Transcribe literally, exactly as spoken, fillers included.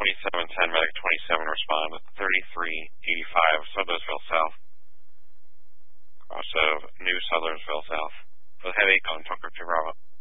twenty-seven ten, medic twenty-seven, respond. thirty-three eighty-five, Sudlersville South. Cross of New Sudlersville South. For the headache on Tucker to Bravo.